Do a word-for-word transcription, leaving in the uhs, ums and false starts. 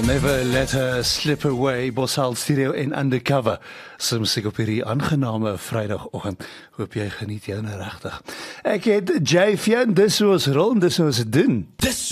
I'll never let her slip away, Bosal Stereo en Undercover. So musiek op hierdie aangename Vrydagoggend. Hoop jy geniet jou nou regtig. Ek het Jay Fian, dis hoe ons rol, dis hoe ons doen. Dis